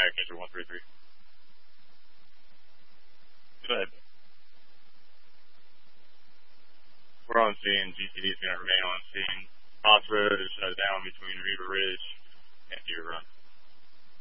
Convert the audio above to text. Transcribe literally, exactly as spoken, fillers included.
Catcher one three three. Go ahead. We're on scene. G T D is going to remain on scene. Haas Road is shut down between Riva Ridge and Deer Run.